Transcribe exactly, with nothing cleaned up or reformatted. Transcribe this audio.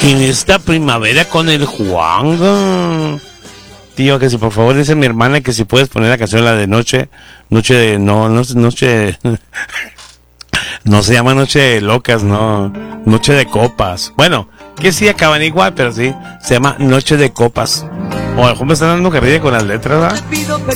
en esta primavera con el Juan. Tío, que si por favor dice mi hermana que si puedes poner la canción, la de noche, noche de, no, no, noche, no se llama noche de locas, no, noche de copas. Bueno, que sí acaban igual, pero sí, se llama noche de copas. O a lo mejor me están dando carrilla con las letras, ¿verdad?